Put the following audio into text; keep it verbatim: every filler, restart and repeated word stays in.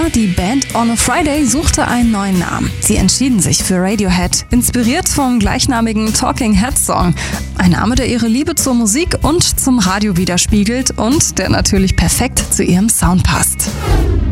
Jahr, die Band On a Friday suchte einen neuen Namen. Sie entschieden sich für Radiohead, inspiriert vom gleichnamigen Talking Heads Song. Ein Name, der ihre Liebe zur Musik und zum Radio widerspiegelt und der natürlich perfekt zu ihrem Sound passt.